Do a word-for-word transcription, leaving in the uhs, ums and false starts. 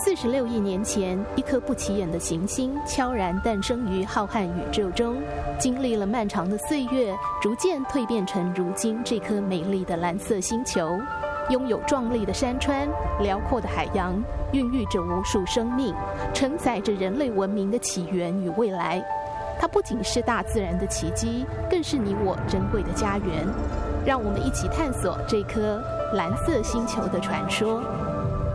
四十六亿年前，一颗不起眼的行星悄然诞生于浩瀚宇宙中，经历了漫长的岁月，逐渐蜕变成如今这颗美丽的蓝色星球。拥有壮丽的山川、辽阔的海洋，孕育着无数生命，承载着人类文明的起源与未来。它不仅是大自然的奇迹，更是你我珍贵的家园。让我们一起探索这颗蓝色星球的传说。